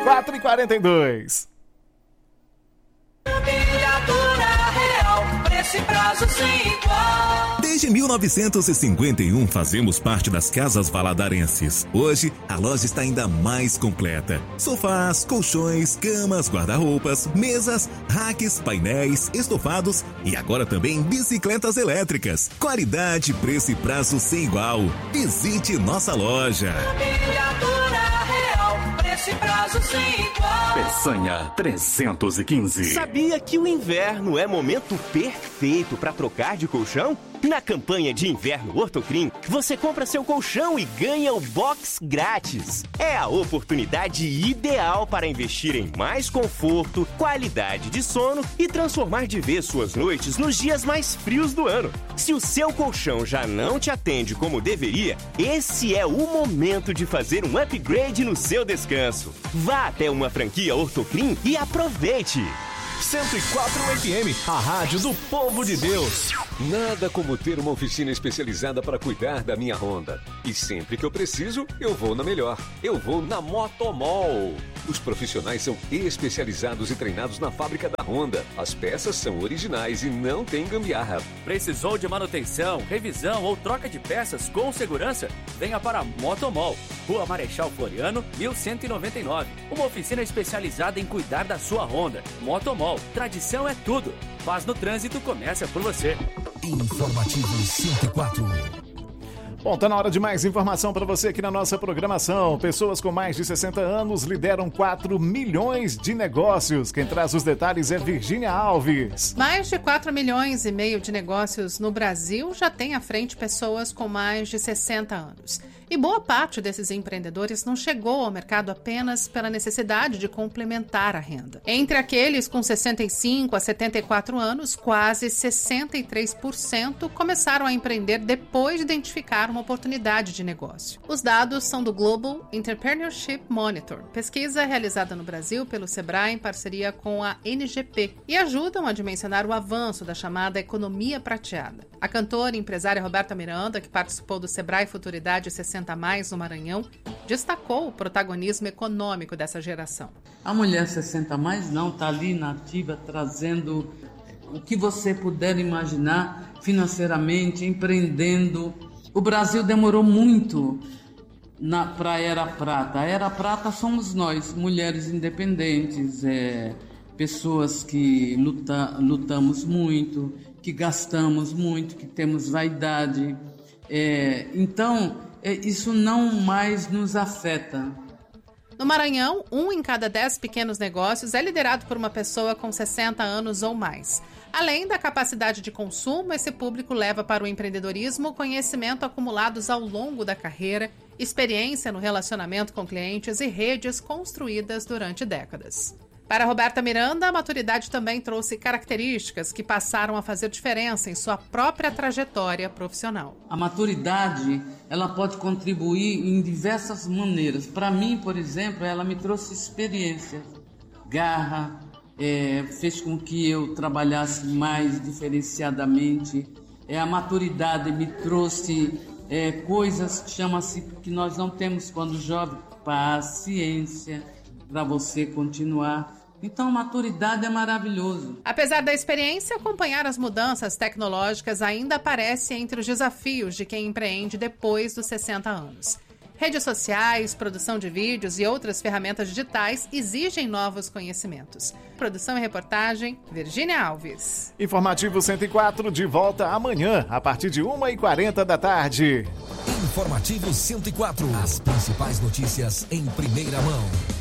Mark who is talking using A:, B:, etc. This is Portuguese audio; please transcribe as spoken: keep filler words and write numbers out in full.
A: quatro e quarenta e dois.
B: Preço e prazo sem igual.
C: Desde mil novecentos e cinquenta e um fazemos parte das Casas Valadarenses. Hoje, a loja está ainda mais completa. Sofás, colchões, camas, guarda-roupas, mesas, racks, painéis, estofados e agora também bicicletas elétricas. Qualidade, preço e prazo sem igual. Visite nossa loja.
B: Preço e prazo sem igual.
D: Peçanha trezentos e quinze.
E: Sabia que o inverno é momento perfeito para trocar de colchão? Na campanha de inverno Ortocrim, você compra seu colchão e ganha o box grátis. É a oportunidade ideal para investir em mais conforto, qualidade de sono e transformar de vez suas noites nos dias mais frios do ano. Se o seu colchão já não te atende como deveria, esse é o momento de fazer um upgrade no seu descanso. Vá até uma franquia Ortocrim e aproveite!
A: cento e quatro F M, a rádio do povo de Deus.
F: Nada como ter uma oficina especializada para cuidar da minha Honda. E sempre que eu preciso, eu vou na melhor. Eu vou na Motomol. Os profissionais são especializados e treinados na fábrica da Honda. As peças são originais e não tem gambiarra.
G: Precisou de manutenção, revisão ou troca de peças com segurança? Venha para a Motomol. Rua Marechal Floriano, mil cento e noventa e nove. Uma oficina especializada em cuidar da sua Honda. Motomol. Tradição é tudo. Paz no trânsito começa por você.
H: Informativo cento e quatro.
A: Bom, tá na hora de mais informação para você aqui na nossa programação. Pessoas com mais de sessenta anos lideram quatro milhões de negócios. Quem traz os detalhes é Virgínia Alves.
I: Mais de quatro milhões e meio de negócios no Brasil já tem à frente pessoas com mais de sessenta anos. E boa parte desses empreendedores não chegou ao mercado apenas pela necessidade de complementar a renda. Entre aqueles com sessenta e cinco a setenta e quatro anos, quase sessenta e três por cento começaram a empreender depois de identificar uma oportunidade de negócio. Os dados são do Global Entrepreneurship Monitor, pesquisa realizada no Brasil pelo Sebrae em parceria com a N G P, e ajudam a dimensionar o avanço da chamada economia prateada. A cantora e empresária Roberta Miranda, que participou do Sebrae Futuridade sessenta mais no Maranhão, destacou o protagonismo econômico dessa geração.
J: A mulher sessenta mais não está ali na ativa, trazendo o que você puder imaginar financeiramente, empreendendo. O Brasil demorou muito para a Era Prata. A Era Prata somos nós, mulheres independentes, é, pessoas que luta, lutamos muito, que gastamos muito, que temos vaidade. É, então, é, isso não mais nos afeta.
I: No Maranhão, um em cada dez pequenos negócios é liderado por uma pessoa com sessenta anos ou mais. Além da capacidade de consumo, esse público leva para o empreendedorismo conhecimento acumulados ao longo da carreira, experiência no relacionamento com clientes e redes construídas durante décadas. Para Roberta Miranda, a maturidade também trouxe características que passaram a fazer diferença em sua própria trajetória profissional.
J: A maturidade, ela pode contribuir em diversas maneiras. Para mim, por exemplo, ela me trouxe experiência, garra, é, fez com que eu trabalhasse mais diferenciadamente. É, a maturidade me trouxe é, coisas que chama-se, que nós não temos quando jovem, paciência, para você continuar. Então, maturidade é maravilhoso.
I: Apesar da experiência, acompanhar as mudanças tecnológicas ainda aparece entre os desafios de quem empreende depois dos sessenta anos. Redes sociais, produção de vídeos e outras ferramentas digitais exigem novos conhecimentos. Produção e reportagem, Virgínia Alves.
A: Informativo cento e quatro, de volta amanhã, a partir de uma e quarenta da tarde.
H: Informativo cento e quatro. As principais notícias em primeira mão.